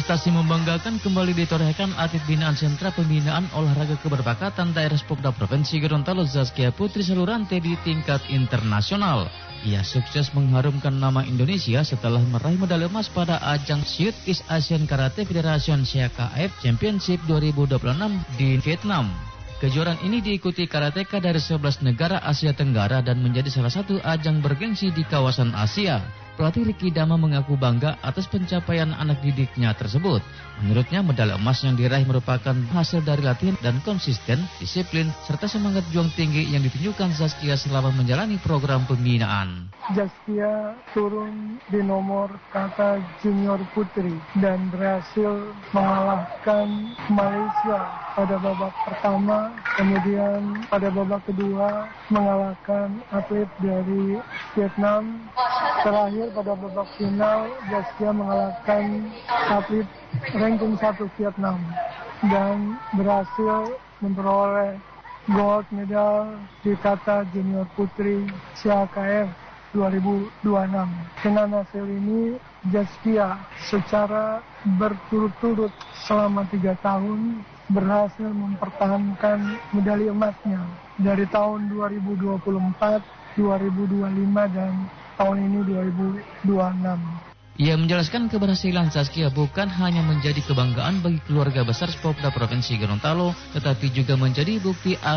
Prestasi membanggakan kembali ditorehkan atlet binaan Sentra Pembinaan Olahraga Keberpakatan Daerah Spokda Provinsi Gorontalo Zaskia Putri Salurante di tingkat internasional. Ia sukses mengharumkan nama Indonesia setelah meraih medali emas pada ajang Southeast Asian Karate Federation (CAKF) Championship 2026 di Vietnam. Kejuaraan ini diikuti karateka dari 11 negara Asia Tenggara dan menjadi salah satu ajang bergengsi di kawasan Asia. Pelatih Riki Dama mengaku bangga atas pencapaian anak didiknya tersebut. Menurutnya medali emas yang diraih merupakan hasil dari latihan dan konsisten, disiplin, serta semangat juang tinggi yang ditunjukkan Zaskia selama menjalani program pembinaan. Zaskia turun di nomor kata junior putri dan berhasil mengalahkan Malaysia pada babak pertama, kemudian pada babak kedua mengalahkan atlet dari Vietnam. Terakhir pada babak final, Zaskia mengalahkan atlet ranking 1 Vietnam dan berhasil memperoleh gold medal di kata junior putri CAKF 2026. Dengan hasil ini, Zaskia secara berturut-turut selama 3 tahun berhasil mempertahankan medali emasnya dari tahun 2024, 2025, dan tahun ini 2026. Ia menjelaskan keberhasilan Zaskia bukan hanya menjadi kebanggaan bagi keluarga besar Spokda Provinsi Gorontalo, tetapi juga menjadi bukti